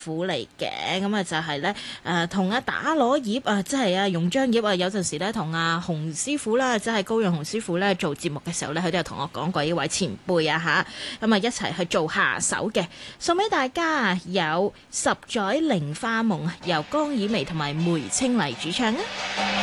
苦嚟嘅，咁啊就係咧同阿打鑼葉啊，即係啊用張葉啊，有陣時咧同阿洪師傅啦，即係高陽洪師傅咧做節目嘅時候咧，佢都有同我講過呢位前輩啊吓，咁啊一齊去做下手嘅，送俾大家有十載菱花夢啊，由江以薇同埋梅青麗主唱啊。